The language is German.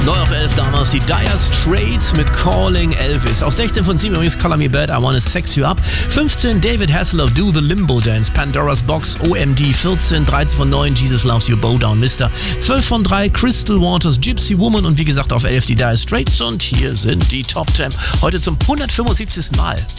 Neu auf 11 damals die Dire Straits mit Calling Elvis. Auf 16 von 7 übrigens Color Me Bad, I Wanna Sex You Up. 15 David Hasselhoff, Do the Limbo Dance. Pandora's Box, OMD. 14, 13 von 9 Jesus Loves You, Bow Down Mister. 12 von 3 Crystal Waters, Gypsy Woman. Und wie gesagt auf 11 die Dire Straits. Und hier sind die Top 10 heute zum 175. Mal.